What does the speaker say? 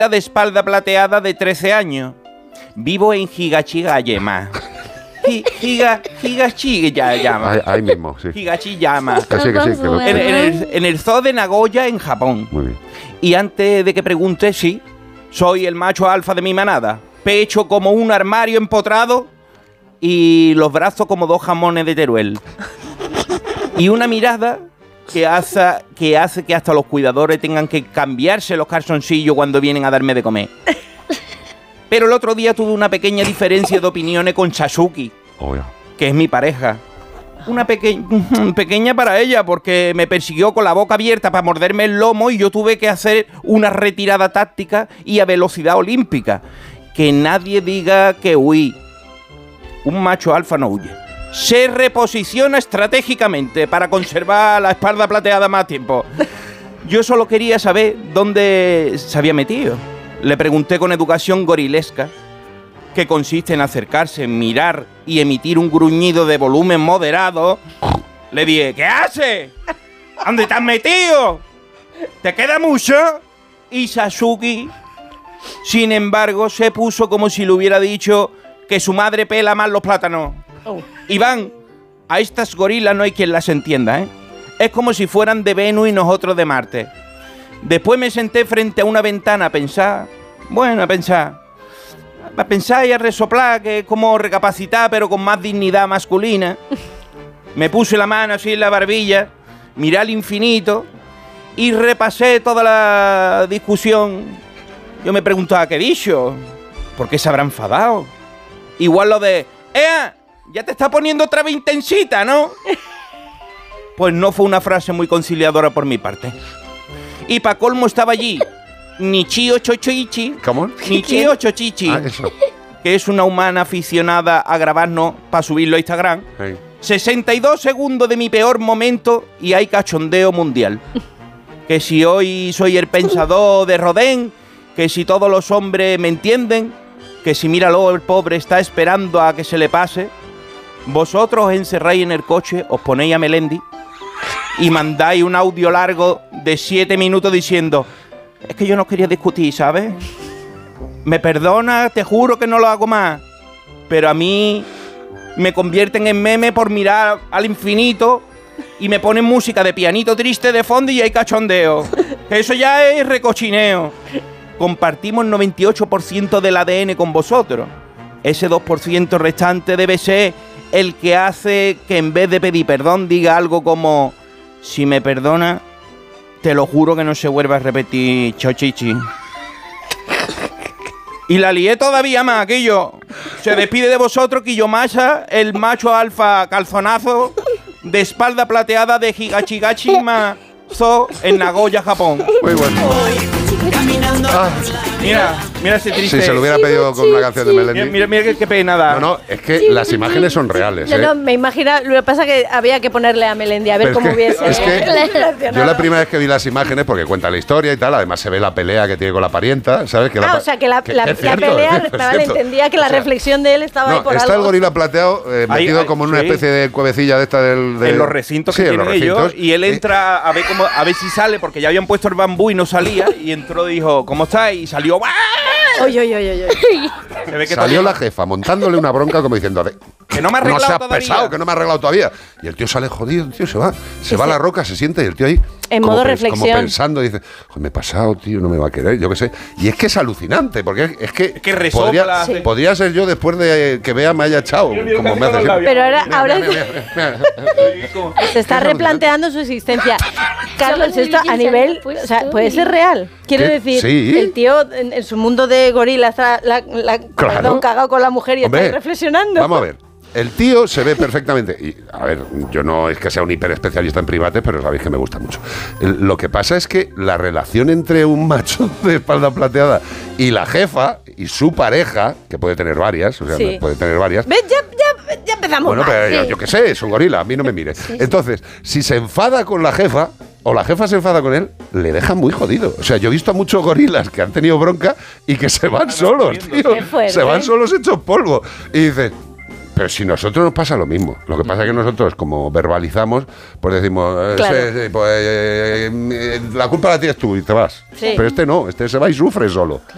de espalda plateada de 13 años. Vivo en Higachigayama. Higachigayama. Ahí mismo, sí. Higachiyama. Que sí. En el zoo de Nagoya, en Japón. Muy bien. Y antes de que pregunte, sí, soy el macho alfa de mi manada. Pecho como un armario empotrado y los brazos como 2 jamones de Teruel. Y una mirada que hace que hasta los cuidadores tengan que cambiarse los calzoncillos cuando vienen a darme de comer. Pero el otro día tuve una pequeña diferencia de opiniones con Sasuke, que es mi pareja. Una pequeña para ella, porque me persiguió con la boca abierta para morderme el lomo y yo tuve que hacer una retirada táctica y a velocidad olímpica. Que nadie diga que huí. Un macho alfa no huye. Se reposiciona estratégicamente para conservar la espalda plateada más tiempo. Yo solo quería saber dónde se había metido. Le pregunté con educación gorilesca, que consiste en acercarse, mirar y emitir un gruñido de volumen moderado. Le dije, ¿qué haces? ¿Dónde te has metido? ¿Te queda mucho? Y Sasuke, sin embargo, se puso como si le hubiera dicho que su madre pela mal los plátanos. Iván, a estas gorilas no hay quien las entienda, ¿eh? Es como si fueran de Venus y nosotros de Marte. Después me senté frente a una ventana a pensar. Bueno, a pensar y a resoplar, que es como recapacitar, pero con más dignidad masculina. Me puse la mano así en la barbilla, miré al infinito y repasé toda la discusión. Yo me preguntaba, ¿qué he dicho? ¿Por qué se habrá enfadado? Igual lo de, ¡ea! Ya te está poniendo otra vez intensita, ¿no? Pues no fue una frase muy conciliadora por mi parte. Y pa' colmo estaba allí Nichio Chochichi. ¿Cómo? Nichio Chochichi. Eso. Que es una humana aficionada a grabarnos para subirlo a Instagram. Sí. 62 segundos de mi peor momento y hay cachondeo mundial. Que si hoy soy el pensador de Rodin, que si todos los hombres me entienden, que si míralo, el pobre está esperando a que se le pase. Vosotros os encerráis en el coche, os ponéis a Melendi y mandáis un audio largo de 7 minutos diciendo, es que yo no quería discutir, ¿sabes? Me perdona, te juro que no lo hago más. Pero a mí me convierten en meme por mirar al infinito y me ponen música de pianito triste de fondo y hay cachondeo. Eso ya es recochineo. Compartimos el 98% del ADN con vosotros. Ese 2% restante debe ser el que hace que en vez de pedir perdón diga algo como, si me perdona, te lo juro que no se vuelva a repetir, Chochichi. Y la lié todavía más, Quillo. Se despide de vosotros, Quillomasa, el macho alfa calzonazo de espalda plateada de Higachigashima Zoo en Nagoya, Japón. Muy bueno. Mira ese triste. Si se lo hubiera pedido con una canción de Melendi. Mira qué pena da. No, es que las imágenes son reales. No, me imagino. Lo que pasa es que había que ponerle a Melendi a ver Pero cómo hubiese. Es que yo la primera vez que vi las imágenes, porque cuenta la historia y tal, además se ve la pelea que tiene con la parienta, ¿sabes? O sea, que la pelea, vale, entendía que la reflexión de él estaba ahí por está algo. el gorila plateado metido como en una especie de cuevecilla de esta en los recintos que tienen ellos, y él entra a ver si sale, porque ya habían puesto el bambú y no salía, y entró y dijo, ¿cómo estás? Y salió. Oye. Se ve que salió la jefa montándole una bronca como diciendo, que no me ha arreglado seas todavía. pesado, que no me ha arreglado todavía. Y el tío sale jodido, el tío se va a la roca, se siente y el tío ahí en modo reflexión, como pensando, dice, me he pasado, tío, no me va a querer, yo qué sé. Y es que es alucinante, porque es que podría ser yo después de que Bea me haya echado, como me hace siempre. Pero ahora se está replanteando su existencia. Carlos, esto a nivel, o sea, puede ser real. Quiero decir, sí. El tío en su mundo de gorila está cagado con la mujer y está ahí reflexionando. Vamos a ver. El tío se ve perfectamente. Y, a ver, yo no es que sea un hiperespecialista en primates, pero sabéis que me gusta mucho. Lo que pasa es que la relación entre un macho de espalda plateada y la jefa y su pareja, que puede tener varias, o sea, puede tener varias. ¿Ves? Ya empezamos. Bueno, pero yo qué sé, es un gorila, a mí no me mire. Entonces, si se enfada con la jefa, o la jefa se enfada con él, le deja muy jodido. O sea, yo he visto a muchos gorilas que han tenido bronca y que se van solos, tío. Se van solos hechos polvo. Y dices, pero si nosotros nos pasa lo mismo. Lo que pasa es que nosotros, como verbalizamos, pues decimos, la culpa la tienes tú y te vas. Sí. Pero este no, este se va y sufre solo.